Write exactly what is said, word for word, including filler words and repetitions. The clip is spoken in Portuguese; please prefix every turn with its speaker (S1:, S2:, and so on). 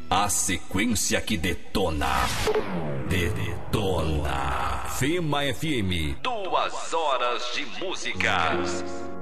S1: A sequência que detona. Detona. Fema F M. Duas horas de músicas.